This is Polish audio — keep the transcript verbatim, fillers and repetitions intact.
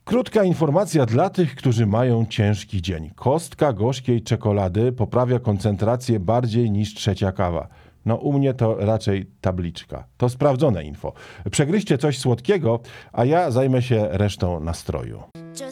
Krótka informacja dla tych, którzy mają ciężki dzień. Kostka gorzkiej czekolady poprawia koncentrację bardziej niż trzecia kawa. No u mnie to raczej tabliczka. To sprawdzone info. Przegryźcie coś słodkiego, a ja zajmę się resztą nastroju.